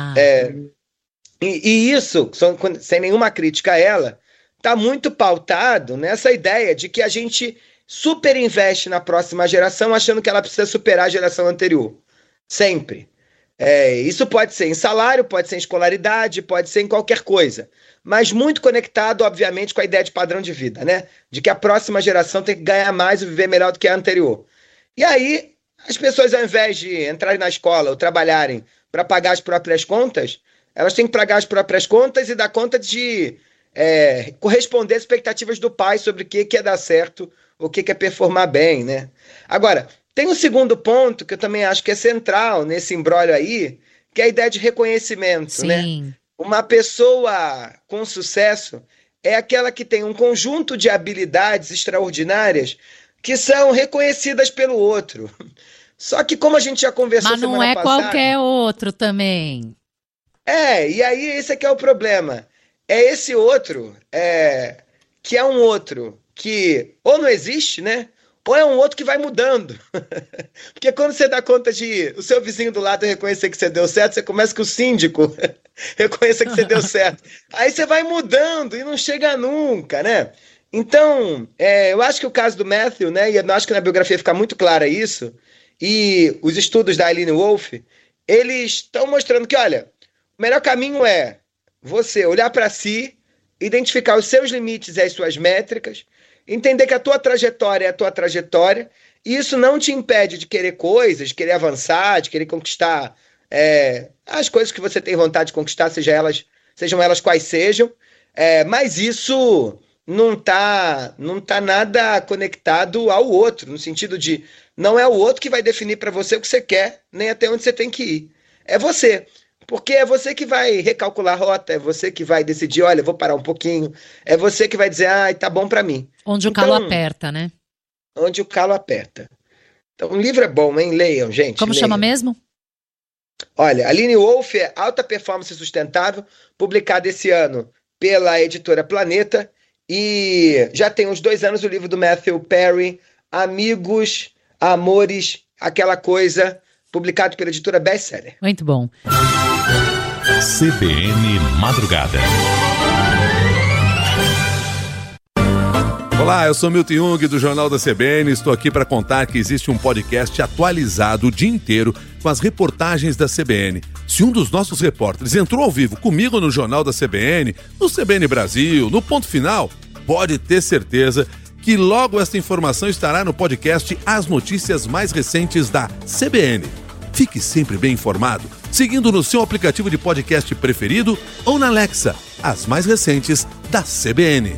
E isso, sem nenhuma crítica a ela, está muito pautado nessa ideia de que a gente superinveste na próxima geração achando que ela precisa superar a geração anterior. Sempre. Isso pode ser em salário, pode ser em escolaridade, pode ser em qualquer coisa. Mas muito conectado, obviamente, com a ideia de padrão de vida, né? De que a próxima geração tem que ganhar mais e viver melhor do que a anterior. E aí, as pessoas, ao invés de entrarem na escola ou trabalharem para pagar as próprias contas, elas têm que pagar as próprias contas e dar conta de corresponder às expectativas do pai sobre o que é dar certo, o que é performar bem, né? Agora, tem um segundo ponto que eu também acho que é central nesse imbróglio aí, que é a ideia de reconhecimento, Sim. né? Uma pessoa com sucesso é aquela que tem um conjunto de habilidades extraordinárias que são reconhecidas pelo outro. Só que como a gente já conversou semana passada... Mas não é qualquer outro também. E aí esse é que é o problema. É esse outro, que é um outro que ou não existe, né? Ou é um outro que vai mudando. Porque quando você dá conta de o seu vizinho do lado reconhecer que você deu certo, você começa com o síndico reconhecer que você deu certo. Aí você vai mudando e não chega nunca, né? Então, eu acho que o caso do Matthew, né? E eu acho que na biografia fica muito claro isso, e os estudos da Aline Wolf, eles estão mostrando que, olha, o melhor caminho é você olhar para si, identificar os seus limites e as suas métricas, entender que a tua trajetória é a tua trajetória, e isso não te impede de querer coisas, de querer avançar, de querer conquistar as coisas que você tem vontade de conquistar, sejam elas quais sejam, mas isso não tá nada conectado ao outro, no sentido de não é o outro que vai definir para você o que você quer, nem até onde você tem que ir. É você. Porque é você que vai recalcular a rota, é você que vai decidir, olha, vou parar um pouquinho, é você que vai dizer, tá bom pra mim. Onde o calo aperta, né? Onde o calo aperta. Então, o livro é bom, hein? Leiam, gente. Como chama mesmo? Olha, Aline Wolf é Alta Performance Sustentável, publicado esse ano pela editora Planeta, e já tem uns 2 anos o livro do Matthew Perry, Amigos, Amores, Aquela Coisa, publicado pela editora Bestseller. Muito bom. CBN Madrugada. Olá, eu sou Milton Jung do Jornal da CBN. Estou aqui para contar que existe um podcast atualizado o dia inteiro com as reportagens da CBN. Se um dos nossos repórteres entrou ao vivo comigo no Jornal da CBN, no CBN Brasil, no Ponto Final, pode ter certeza que logo esta informação estará no podcast As Notícias Mais Recentes da CBN. Fique sempre bem informado, seguindo no seu aplicativo de podcast preferido ou na Alexa, as mais recentes da CBN.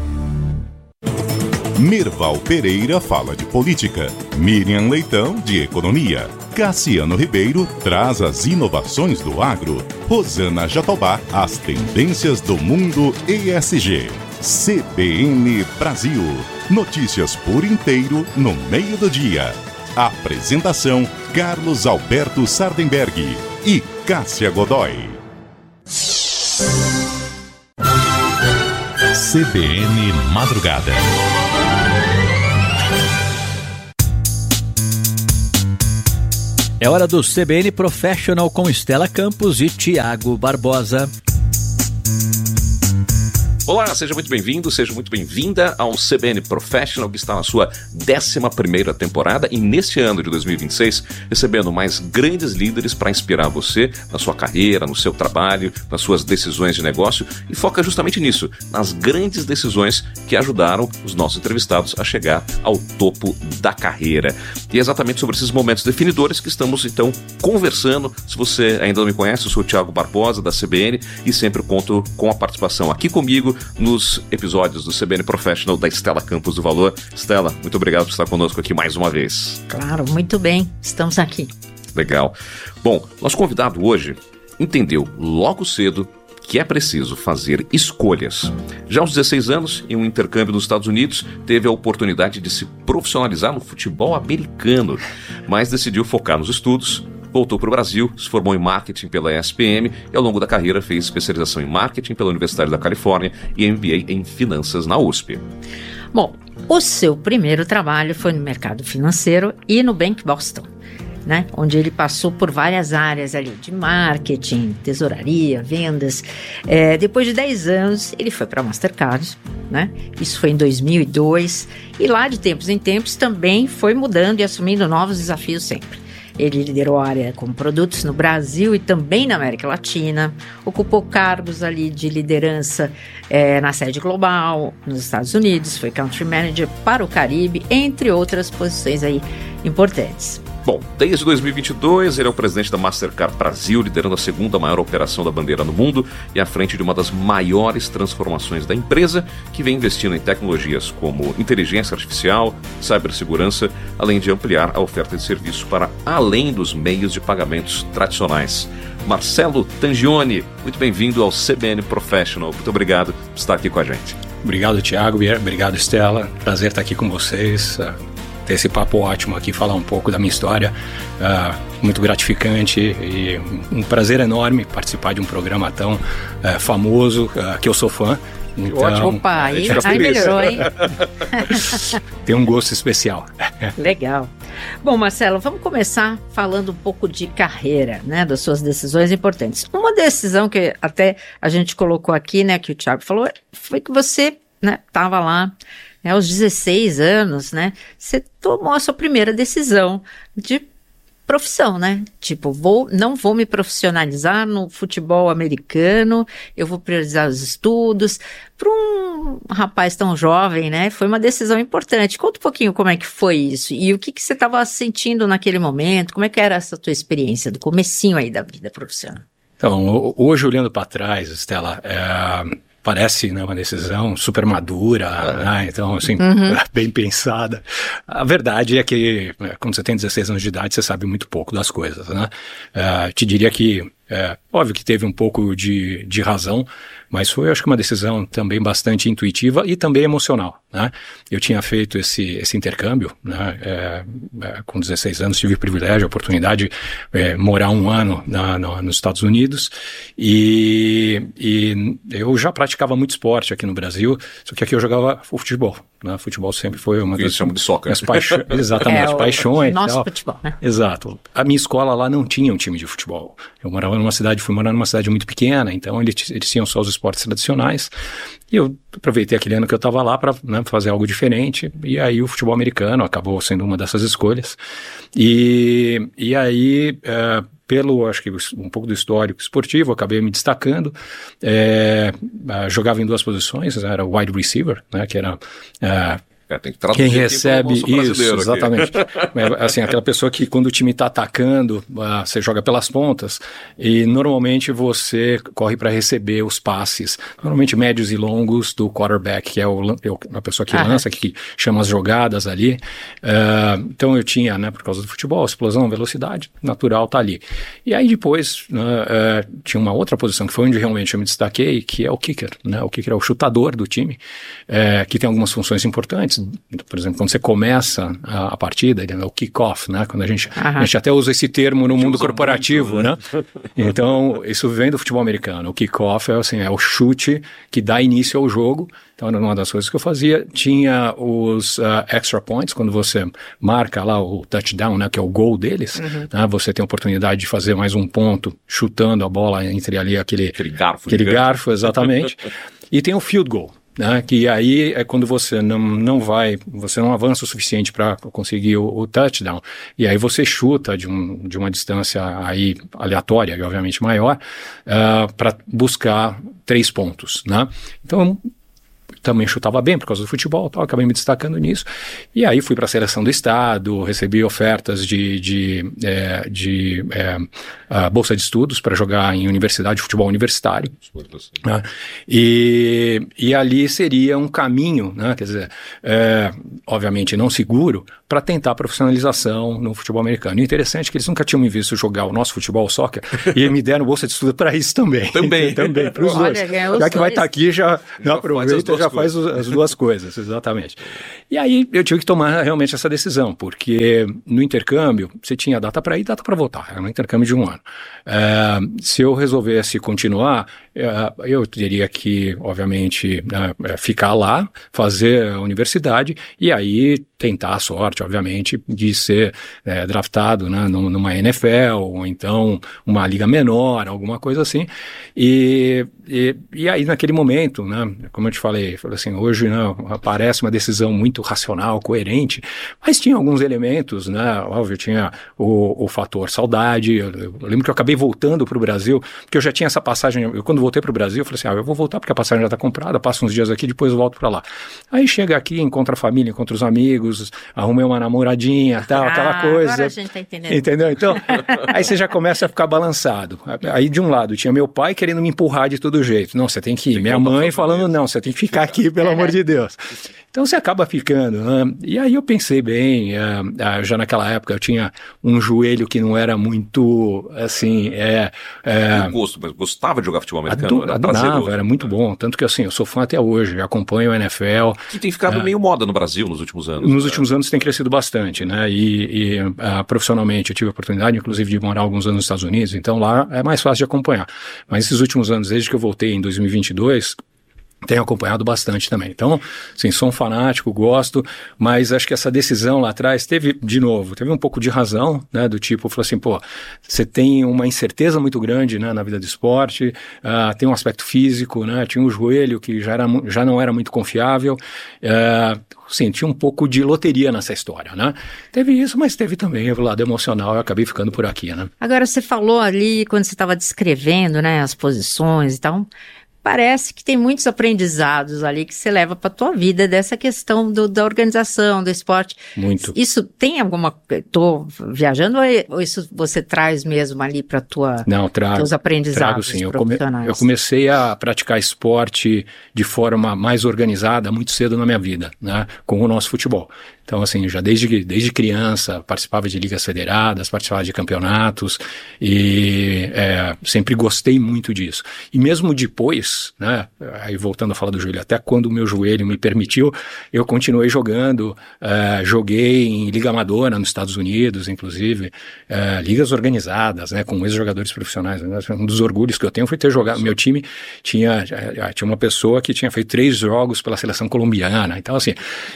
Mirval Pereira fala de política, Miriam Leitão de economia, Cassiano Ribeiro traz as inovações do agro, Rosana Jatobá as tendências do mundo ESG. CBN Brasil, notícias por inteiro no meio do dia. Apresentação Carlos Alberto Sardenberg e Cássia Godoy. CBN Madrugada. É hora do CBN Professional com Estela Campos e Tiago Barbosa. Olá, seja muito bem-vindo, seja muito bem-vinda ao CBN Professional, que está na sua 11ª temporada e neste ano de 2026 recebendo mais grandes líderes para inspirar você na sua carreira, no seu trabalho, nas suas decisões de negócio, e foca justamente nisso, nas grandes decisões que ajudaram os nossos entrevistados a chegar ao topo da carreira. E é exatamente sobre esses momentos definidores que estamos então conversando. Se você ainda não me conhece, eu sou o Tiago Barbosa da CBN e sempre conto com a participação aqui comigo nos episódios do CBN Professional da Stella Campos do Valor. Stella, muito obrigado por estar conosco aqui mais uma vez. Claro, muito bem, estamos aqui. Legal. Bom, nosso convidado hoje entendeu logo cedo que é preciso fazer escolhas. Já aos 16 anos, em um intercâmbio nos Estados Unidos, teve a oportunidade de se profissionalizar no futebol americano, mas decidiu focar nos estudos, voltou para o Brasil, se formou em marketing pela ESPM e ao longo da carreira fez especialização em marketing pela Universidade da Califórnia e MBA em finanças na USP. Bom, o seu primeiro trabalho foi no mercado financeiro e no Bank Boston, né? Onde ele passou por várias áreas ali de marketing, tesouraria, vendas. Depois de 10 anos, ele foi para a Mastercard, né? Isso foi em 2002. E lá, de tempos em tempos, também foi mudando e assumindo novos desafios sempre. Ele liderou a área com produtos no Brasil e também na América Latina, ocupou cargos ali de liderança na sede global, nos Estados Unidos, foi Country Manager para o Caribe, entre outras posições aí importantes. Bom, desde 2022 ele é o presidente da Mastercard Brasil, liderando a segunda maior operação da bandeira no mundo e à frente de uma das maiores transformações da empresa, que vem investindo em tecnologias como inteligência artificial, cibersegurança, além de ampliar a oferta de serviços para além dos meios de pagamentos tradicionais. Marcelo Tangioni, muito bem-vindo ao CBN Professional. Muito obrigado por estar aqui com a gente. Obrigado, Thiago. Obrigado, Stella. Prazer estar aqui com vocês. Ter esse papo ótimo aqui, falar um pouco da minha história, muito gratificante e um prazer enorme participar de um programa tão famoso, que eu sou fã. Então, ótimo. Opa, aí melhorou, hein? Tem um gosto especial. Legal. Bom, Marcelo, vamos começar falando um pouco de carreira, né, das suas decisões importantes. Uma decisão que até a gente colocou aqui, né, que o Thiago falou, foi que você, né, estava lá, aos 16 anos, né, você tomou a sua primeira decisão de profissão, né? Tipo, não vou me profissionalizar no futebol americano, eu vou priorizar os estudos. Para um rapaz tão jovem, né, foi uma decisão importante. Conta um pouquinho como é que foi isso e o que você estava sentindo naquele momento, como é que era essa tua experiência do comecinho aí da vida profissional? Então, hoje olhando para trás, Stella, parece, né, uma decisão super madura, né? Então, assim, bem pensada. A verdade é que, quando você tem 16 anos de idade, você sabe muito pouco das coisas, né? Te diria que, óbvio que teve um pouco de razão, mas foi, acho que, uma decisão também bastante intuitiva e também emocional, né? Eu tinha feito esse intercâmbio, né? Com 16 anos, tive o privilégio, a oportunidade de morar um ano nos Estados Unidos e eu já praticava muito esporte aqui no Brasil, só que aqui eu jogava futebol, né? Futebol sempre foi uma das de soccer. Exatamente, paixões. Nosso futebol, né? Exato. A minha escola lá não tinha um time de futebol. Eu fui morar numa cidade muito pequena, então eles tinham só os esportes tradicionais. E eu aproveitei aquele ano que eu estava lá para, né, fazer algo diferente. E aí o futebol americano acabou sendo uma dessas escolhas. E aí, acho que um pouco do histórico esportivo, eu acabei me destacando. Jogava em duas posições, era wide receiver, né, que era... tem que quem recebe isso, exatamente. Assim, aquela pessoa que quando o time está atacando, você joga pelas pontas e normalmente você corre para receber os passes, normalmente médios e longos do quarterback, que é a pessoa que lança, que chama as jogadas ali. Então eu tinha, né, por causa do futebol, explosão, velocidade, natural tá ali. E aí depois tinha uma outra posição que foi onde realmente eu me destaquei, que é o kicker, né? O kicker é o chutador do time, que tem algumas funções importantes. Por exemplo, quando você começa a partida, o kick-off, né? Quando a gente até usa esse termo no mundo corporativo, muito, né? Então, isso vem do futebol americano. O kick-off é o chute que dá início ao jogo. Então, era uma das coisas que eu fazia. Tinha os extra points, quando você marca lá o touchdown, né? Que é o gol deles. Né? Você tem a oportunidade de fazer mais um ponto chutando a bola entre ali aquele garfo, exatamente. E tem o field goal. Né, que aí é quando você não avança o suficiente para conseguir o touchdown, e aí você chuta de uma distância aí aleatória e obviamente maior, para buscar 3 pontos, né? Então também chutava bem por causa do futebol, tal, acabei me destacando nisso. E aí fui para a seleção do estado, recebi ofertas de bolsa de estudos para jogar em universidade, futebol universitário. Né? E ali seria um caminho, né? Quer dizer, obviamente não seguro, para tentar a profissionalização no futebol americano. E interessante é que eles nunca tinham me visto jogar o nosso futebol, o soccer, e me deram bolsa de estudo para isso também. Também, para os dois. Já que vai estar aqui, já aproveita, já faz as duas coisas, exatamente. E aí eu tive que tomar realmente essa decisão, porque no intercâmbio você tinha data para ir e data para voltar, era um intercâmbio de 1 ano. Se eu resolvesse continuar, eu teria que, obviamente, ficar lá, fazer a universidade e aí tentar a sorte, obviamente, de ser draftado, né, numa NFL ou então uma liga menor, alguma coisa assim. E aí, naquele momento, né, como eu te falei assim, hoje, né, parece uma decisão muito racional, coerente, mas tinha alguns elementos, né, óbvio, tinha o fator saudade. Eu lembro que eu acabei voltando para o Brasil, porque eu já tinha essa passagem, quando voltei para o Brasil, eu falei assim, eu vou voltar porque a passagem já está comprada, passo uns dias aqui, depois eu volto para lá. Aí chega aqui, encontra a família, encontra os amigos, arrumei uma namoradinha, tal, aquela coisa. Agora a gente tá entendendo. Entendeu? Então, aí você já começa a ficar balançado. Aí de um lado tinha meu pai querendo me empurrar de todo jeito. Não, você tem que ir. Minha mãe falando, não, você tem que ficar aqui, pelo amor de Deus. Então você acaba ficando, né? E aí eu pensei bem, já naquela época eu tinha um joelho que não era muito, assim, mas gostava de jogar futebol americano? Adorava, era muito bom, tanto que assim, eu sou fã até hoje, acompanho o NFL. Que tem ficado meio moda no Brasil nos últimos anos. Nos últimos anos tem crescido bastante, né? E profissionalmente eu tive a oportunidade, inclusive, de morar alguns anos nos Estados Unidos, então lá é mais fácil de acompanhar. Mas esses últimos anos, desde que eu voltei em 2022... tenho acompanhado bastante também. Então, sim, sou um fanático, gosto, mas acho que essa decisão lá atrás teve um pouco de razão, né, do tipo, falou assim, você tem uma incerteza muito grande, né, na vida do esporte, tem um aspecto físico, né, tinha um joelho que já não era muito confiável, sim, tinha um pouco de loteria nessa história, né. Teve isso, mas teve também o lado emocional, eu acabei ficando por aqui, né. Agora, você falou ali, quando você estava descrevendo, né, as posições e tal, parece que tem muitos aprendizados ali que você leva para a tua vida dessa questão da organização, do esporte. Muito. Isso tem alguma... Estou viajando ou isso você traz mesmo ali para teus aprendizados profissionais? Eu comecei a praticar esporte de forma mais organizada muito cedo na minha vida, né, com o nosso futebol. Então, assim, já desde criança participava de ligas federadas, participava de campeonatos e sempre gostei muito disso. E mesmo depois, né, aí voltando a falar do joelho, até quando o meu joelho me permitiu, eu continuei jogando, joguei em liga amadora nos Estados Unidos, inclusive, ligas organizadas, né, com ex-jogadores profissionais. Né? Um dos orgulhos que eu tenho foi ter jogado, meu time tinha uma pessoa que tinha feito 3 jogos pela seleção colombiana, então assim,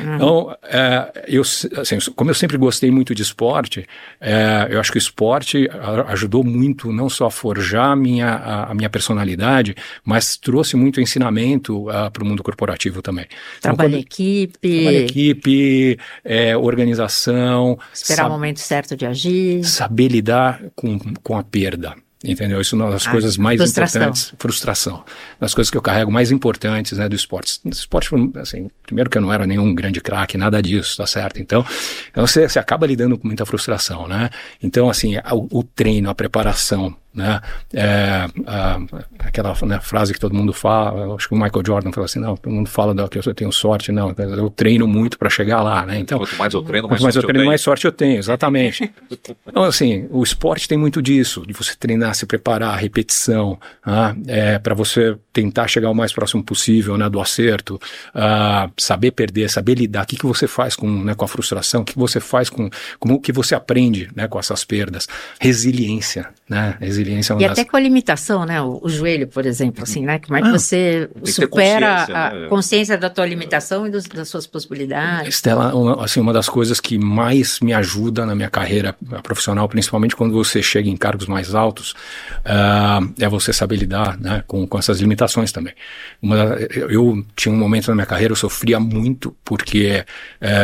como eu sempre gostei muito de esporte, eu acho que o esporte ajudou muito não só a forjar a minha personalidade, mas trouxe muito ensinamento para o mundo corporativo também. Trabalho em equipe, organização. Esperar o momento certo de agir. Saber lidar com a perda. Entendeu? Isso é uma das coisas mais importantes. Frustração. Das coisas que eu carrego mais importantes, né, do esporte. O esporte, assim, primeiro que eu não era nenhum grande craque, nada disso, tá certo? Então você acaba lidando com muita frustração, né? Então, assim, o treino, a preparação, né? Aquela, né, frase que todo mundo fala, acho que o Michael Jordan falou assim, não, todo mundo fala que eu tenho sorte, não, eu treino muito para chegar lá, né? Então, quanto mais eu treino, mais sorte eu tenho, exatamente. Então, assim, o esporte tem muito disso, de você treinar, se preparar, repetição, para você tentar chegar o mais próximo possível, né, do acerto, saber perder, saber lidar, o que você faz com a frustração, o que você faz com o que você aprende, né, com essas perdas, resiliência, né, e até com a limitação, né? O joelho, por exemplo, assim, né? Como é que você supera a consciência da tua limitação e das suas possibilidades? Estela, assim, uma das coisas que mais me ajuda na minha carreira profissional, principalmente quando você chega em cargos mais altos, é você saber lidar, né, com essas limitações também. Eu tinha um momento na minha carreira, eu sofria muito porque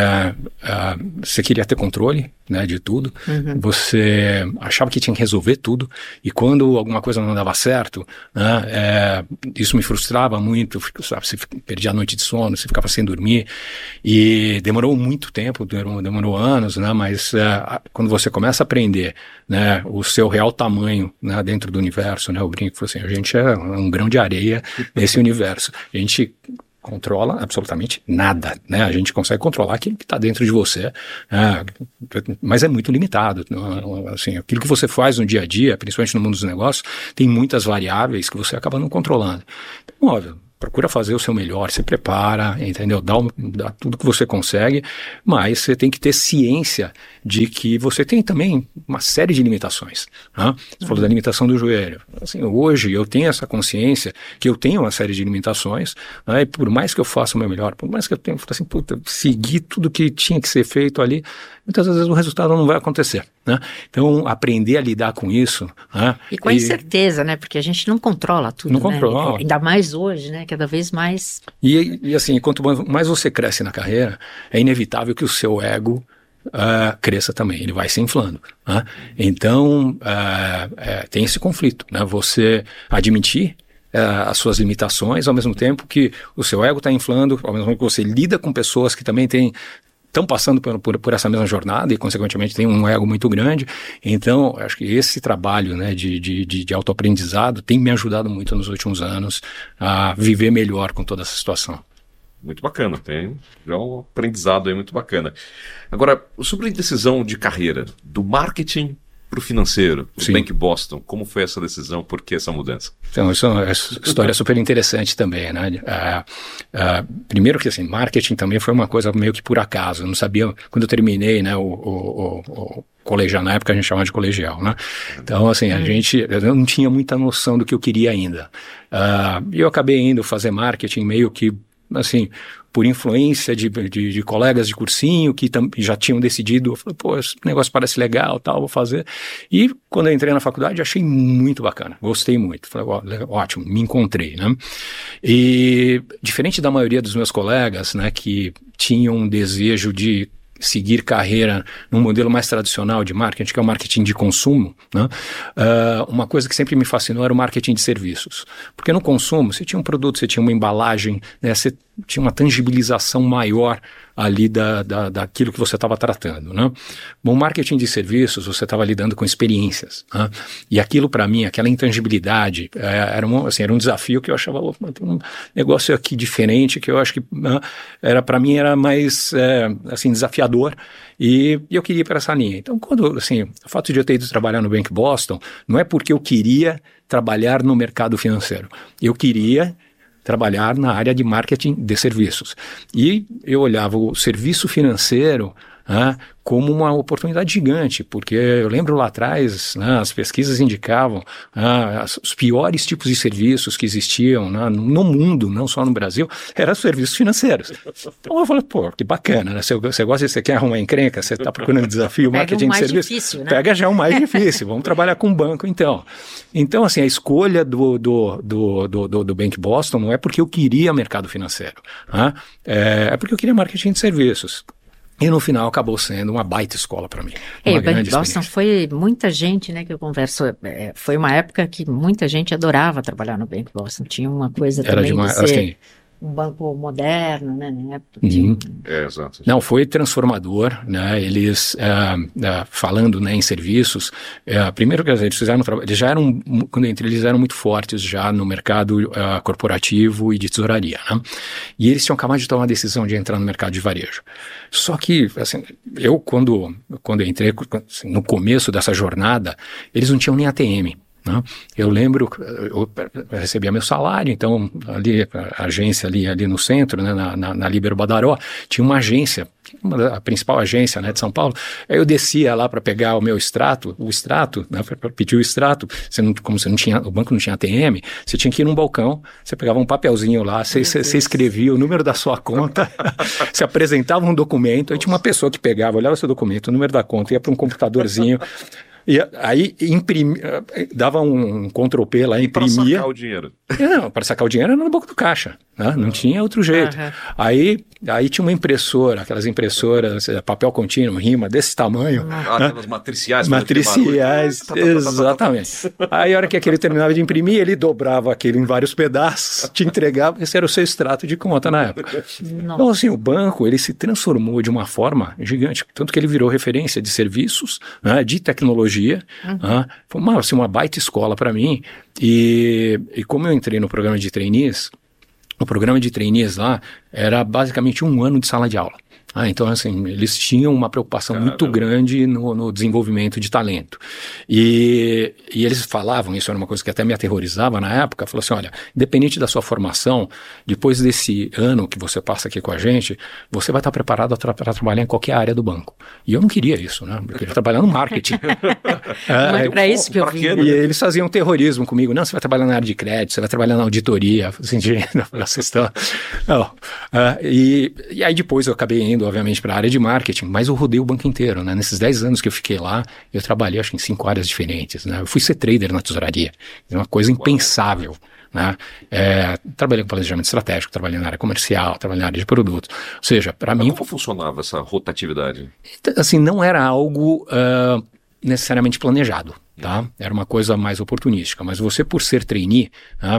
você queria ter controle, né, de tudo. Você achava que tinha que resolver tudo. tudo, e quando alguma coisa não dava certo, né, isso me frustrava muito, sabe, você perdia a noite de sono, você ficava sem dormir, e demorou muito tempo, demorou anos, né, mas quando você começa a aprender, né, o seu real tamanho, né, dentro do universo, né, eu brinco assim, a gente é um grão de areia nesse universo, a gente controla absolutamente nada, né? A gente consegue controlar aquilo que está dentro de você, mas é muito limitado. Assim, aquilo que você faz no dia a dia, principalmente no mundo dos negócios, tem muitas variáveis que você acaba não controlando. Então, óbvio, procura fazer o seu melhor, se prepara, entendeu? Dá tudo que você consegue, mas você tem que ter ciência de que você tem também uma série de limitações. Né? Você falou da limitação do joelho. Assim, hoje eu tenho essa consciência que eu tenho uma série de limitações, né? E por mais que eu faça o meu melhor, por mais que eu tenha assim, seguir tudo que tinha que ser feito ali, muitas vezes o resultado não vai acontecer. Né? Então, aprender a lidar com isso. Né? E com a incerteza, né? Porque a gente não controla tudo, não né? Controla. Ainda mais hoje, né? Cada vez mais. E assim, quanto mais você cresce na carreira, é inevitável que o seu ego cresça também, ele vai se inflando. Né? Então, tem esse conflito, né? Você admitir as suas limitações, ao mesmo tempo que o seu ego está inflando, ao mesmo tempo que você lida com pessoas que também estão passando por essa mesma jornada e, consequentemente, tem um ego muito grande. Então, acho que esse trabalho, né, de autoaprendizado tem me ajudado muito nos últimos anos a viver melhor com toda essa situação. Muito bacana, tem já um aprendizado aí muito bacana. Agora, sobre a decisão de carreira, do marketing para o financeiro, o Bank Boston, como foi essa decisão, por que essa mudança? Então, isso é uma história super interessante também, né? Primeiro que, assim, marketing também foi uma coisa meio que por acaso, eu não sabia, quando eu terminei, né, o colegial, na época a gente chamava de colegial, né? Então, assim, eu não tinha muita noção do que eu queria ainda. E eu acabei indo fazer marketing meio que, assim, por influência de colegas de cursinho que já tinham decidido, eu falei, pô, esse negócio parece legal, tal, vou fazer. E quando eu entrei na faculdade, achei muito bacana, gostei muito. Falei, ótimo, me encontrei, né? E diferente da maioria dos meus colegas, né, que tinham um desejo de seguir carreira num modelo mais tradicional de marketing, que é o marketing de consumo, né? Uma coisa que sempre me fascinou era o marketing de serviços. Porque no consumo, você tinha um produto, você tinha uma embalagem, né? Você tinha uma tangibilização maior ali daquilo que você estava tratando, né? Bom, marketing de serviços, você estava lidando com experiências, né? E aquilo para mim, aquela intangibilidade, era um desafio que eu achava, tem um negócio aqui diferente que eu acho que para mim era mais assim, desafiador, e eu queria ir para essa linha. Então, o fato de eu ter ido trabalhar no Bank Boston não é porque eu queria trabalhar no mercado financeiro, eu queria trabalhar na área de marketing de serviços. E eu olhava o serviço financeiro como uma oportunidade gigante, porque eu lembro lá atrás, as pesquisas indicavam os piores tipos de serviços que existiam no mundo, não só no Brasil, eram serviços financeiros. Então eu falei, pô, que bacana, né? Você quer arrumar encrenca, você está procurando desafio, marketing de serviço, difícil, né? Pega já o mais difícil, vamos trabalhar com banco então. Então, assim, a escolha do Bank Boston não é porque eu queria mercado financeiro, é porque eu queria marketing de serviços. E no final acabou sendo uma baita escola para mim. O Bank Boston foi muita gente, né, que eu converso. Foi uma época que muita gente adorava trabalhar no Bank Boston. Tinha uma coisa também de ser um banco moderno, né? Exato. Não, foi transformador, né? Eles, falando, né, em serviços, primeiro que eles fizeram, eles já eram, quando eu entrei, eles eram muito fortes já no mercado corporativo e de tesouraria, né? E eles tinham acabado de tomar a decisão de entrar no mercado de varejo. Só que, assim, eu quando eu entrei, assim, no começo dessa jornada, eles não tinham nem ATM. Né? Eu lembro, eu recebia meu salário, então ali, a agência ali no centro, né, na Líbero Badaró, tinha uma agência, a principal agência, né, de São Paulo. Aí eu descia lá para pegar o meu extrato, né, para pedir o extrato. Como você não tinha, o banco não tinha ATM, você tinha que ir num balcão, você pegava um papelzinho lá, você escrevia o número da sua conta, você apresentava um documento, aí tinha uma pessoa que pegava, olhava o seu documento, o número da conta, ia para um computadorzinho. E aí dava um Ctrl+P lá, imprimia. Para sacar o dinheiro. Não, para sacar o dinheiro era na boca do caixa, né? Não tinha outro jeito. Aí tinha uma impressora, aquelas impressoras, papel contínuo, rima, desse tamanho. Aquelas matriciais. Matriciais, exatamente. Aí a hora que aquele terminava de imprimir, ele dobrava aquilo em vários pedaços, te entregava, esse era o seu extrato de conta na época. Então, assim, o banco, ele se transformou de uma forma gigante, tanto que ele virou referência de serviços, né, de tecnologia, foi uma baita escola para mim, e como eu entrei no programa de trainees, o programa de trainees lá era basicamente 1 ano de sala de aula. Então, assim, eles tinham uma preocupação muito grande no desenvolvimento de talento. E eles falavam, isso era uma coisa que até me aterrorizava na época, falou assim, olha, independente da sua formação, depois desse ano que você passa aqui com a gente, você vai estar preparado para trabalhar em qualquer área do banco. E eu não queria isso, né? Eu queria trabalhar no marketing. Não é para isso que eu vim. E eles faziam terrorismo comigo. Não, você vai trabalhar na área de crédito, você vai trabalhar na auditoria. Assim, vocês estão... E aí depois eu acabei indo, obviamente, para a área de marketing, mas eu rodei o banco inteiro, né? Nesses 10 anos que eu fiquei lá, eu trabalhei, acho que em 5 áreas diferentes, né? Eu fui ser trader na tesouraria, é uma coisa impensável, né? Trabalhei com planejamento estratégico, trabalhei na área comercial, trabalhei na área de produtos, ou seja, para mim... Como funcionava essa rotatividade? Assim, não era algo necessariamente planejado. Tá? Era uma coisa mais oportunística, mas você, por ser trainee,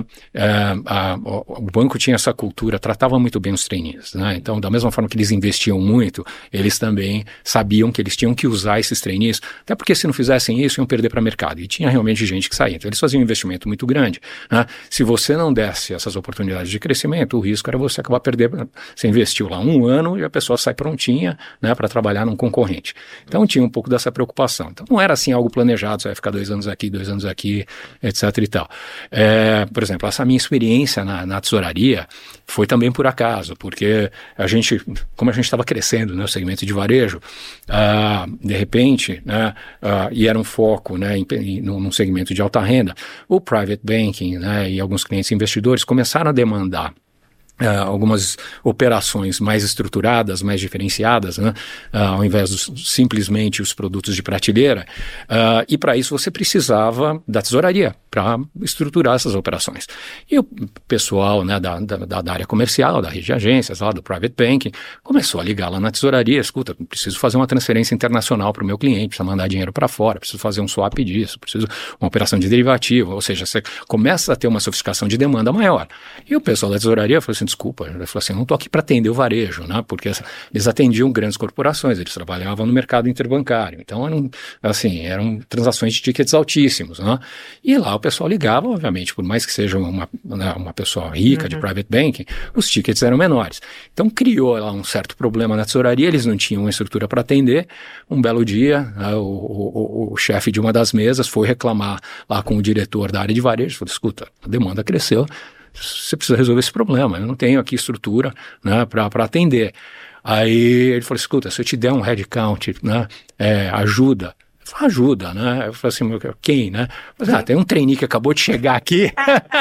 o banco tinha essa cultura, tratava muito bem os trainees, né? Então, da mesma forma que eles investiam muito, eles também sabiam que eles tinham que usar esses trainees, até porque se não fizessem isso, iam perder para o mercado, e tinha realmente gente que saía, então eles faziam um investimento muito grande, né? Se você não desse essas oportunidades de crescimento, o risco era você acabar perdendo, você investiu lá 1 ano e a pessoa sai prontinha, né, para trabalhar num concorrente. Então tinha um pouco dessa preocupação, então não era assim algo planejado, você vai ficar 2 anos aqui, 2 anos aqui, etc e tal. Por exemplo, essa minha experiência na tesouraria foi também por acaso, porque como a gente estava crescendo no segmento de varejo, de repente, né, e era um foco, né, num segmento de alta renda, o private banking, né, e alguns clientes investidores começaram a demandar algumas operações mais estruturadas, mais diferenciadas, né? Ao invés de simplesmente os produtos de prateleira, e para isso você precisava da tesouraria para estruturar essas operações. E o pessoal, né, da área comercial, da rede de agências, lá do private banking, começou a ligar lá na tesouraria, escuta, preciso fazer uma transferência internacional para o meu cliente, preciso mandar dinheiro para fora, preciso fazer um swap disso, preciso uma operação de derivativo, ou seja, você começa a ter uma sofisticação de demanda maior. E o pessoal da tesouraria falou assim, desculpa, ele falou assim, eu não estou aqui para atender o varejo, né? Porque eles atendiam grandes corporações, eles trabalhavam no mercado interbancário, então eram transações de tickets altíssimos, né? E lá o pessoal ligava, obviamente, por mais que seja uma pessoa rica de private banking, os tickets eram menores. Então criou lá um certo problema na tesouraria, eles não tinham uma estrutura para atender. Um belo dia, né, o chefe de uma das mesas foi reclamar lá com o diretor da área de varejo, falou, escuta, a demanda cresceu, você precisa resolver esse problema, eu não tenho aqui estrutura, né, para atender. Aí ele falou, escuta, se eu te der um headcount, né, ajuda, né? Eu falei assim, quem, né? Falei, tem um trainee que acabou de chegar aqui.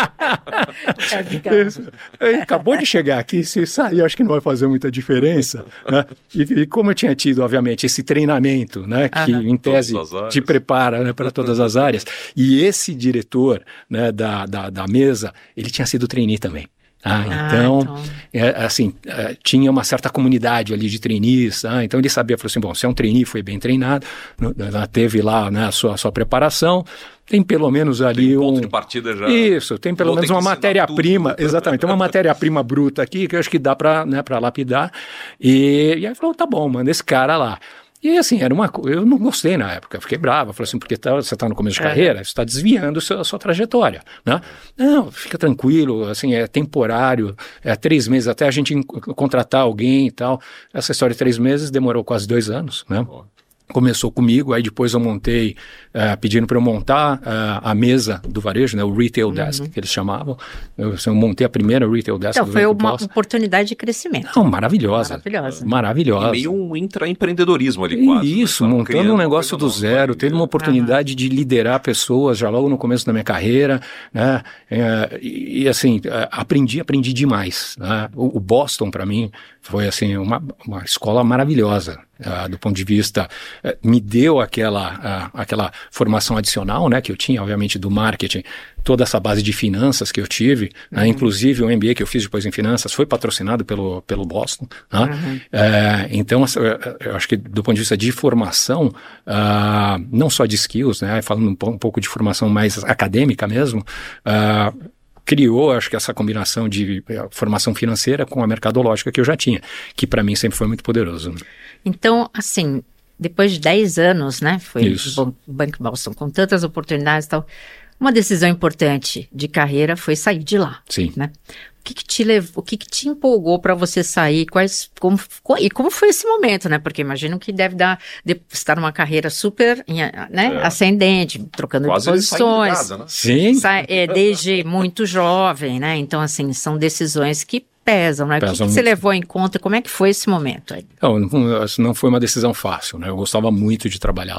Ele acabou de chegar aqui, se sair, acho que não vai fazer muita diferença, né? E como eu tinha tido, obviamente, esse treinamento, né, que em tese te prepara, né, para todas as áreas, e esse diretor, né, da mesa, ele tinha sido trainee também. Então, tinha uma certa comunidade ali de trainees, então ele sabia, falou assim, bom, se é um trainee, foi bem treinado, teve lá, né, a sua preparação, tem pelo menos ali ponto de partida já. Isso, tem pelo menos uma matéria-prima, exatamente, tem uma matéria-prima bruta aqui que eu acho que dá para, né, para lapidar, e aí falou, tá bom, manda esse cara lá. E assim, eu não gostei na época, eu fiquei bravo, falei assim, porque você está no começo de carreira, você está desviando a sua trajetória, né? Não, fica tranquilo, assim, é temporário, 3 meses até a gente contratar alguém e tal. Essa história de 3 meses demorou quase 2 anos, né? Começou comigo, aí depois eu montei, pedindo para eu montar a mesa do varejo, né, o Retail Desk, que eles chamavam. Eu montei a primeira Retail Desk. Então, foi uma oportunidade de crescimento. Não, maravilhosa. E meio um intraempreendedorismo ali quase. Isso, né? Montando um negócio do zero, tendo uma oportunidade de liderar pessoas já logo no começo da minha carreira, né, e assim, aprendi demais, né? O Boston, para mim, Foi assim, uma escola maravilhosa. Do ponto de vista, me deu aquela formação adicional, né, que eu tinha, obviamente, do marketing, toda essa base de finanças que eu tive, né, inclusive o MBA que eu fiz depois em finanças foi patrocinado pelo Boston, né? Então, eu acho que do ponto de vista de formação, não só de skills, né, falando um pouco de formação mais acadêmica mesmo, criou, acho que essa combinação de formação financeira com a mercadológica que eu já tinha, que para mim sempre foi muito poderoso. Então, assim, depois de 10 anos, né, foi o Banco Boston, com tantas oportunidades e tal, uma decisão importante de carreira foi sair de lá. Sim. Né? O que te empolgou para você sair? Como foi esse momento, né? Porque imagino que deve estar numa carreira super, né, ascendente, trocando quase de posições. De casa, né? Sim. Desde muito jovem, né? Então, assim, são decisões que pesam, né? O que você levou em conta? Como é que foi esse momento aí? Não foi uma decisão fácil, né? Eu gostava muito de trabalhar